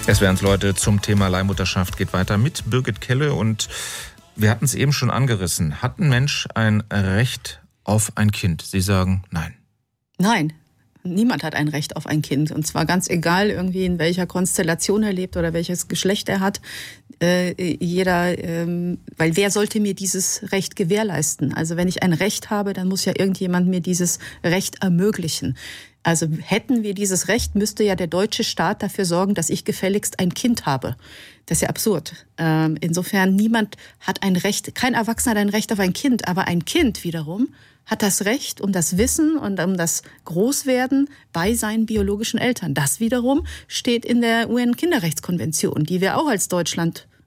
SWR1 Leute zum Thema Leihmutterschaft geht weiter mit Birgit Kelle und wir hatten es eben schon angerissen. Hat ein Mensch ein Recht auf ein Kind? Sie sagen nein. Nein. Niemand hat ein Recht auf ein Kind. Und zwar ganz egal, irgendwie in welcher Konstellation er lebt oder welches Geschlecht er hat. Weil wer sollte mir dieses Recht gewährleisten? Also wenn ich ein Recht habe, dann muss ja irgendjemand mir dieses Recht ermöglichen. Also hätten wir dieses Recht, müsste ja der deutsche Staat dafür sorgen, dass ich gefälligst ein Kind habe. Das ist ja absurd. Insofern, niemand hat ein Recht, kein Erwachsener hat ein Recht auf ein Kind, aber ein Kind wiederum hat das Recht um das Wissen und um das Großwerden bei seinen biologischen Eltern. Das wiederum steht in der UN-Kinderrechtskonvention, die wir auch als Deutschland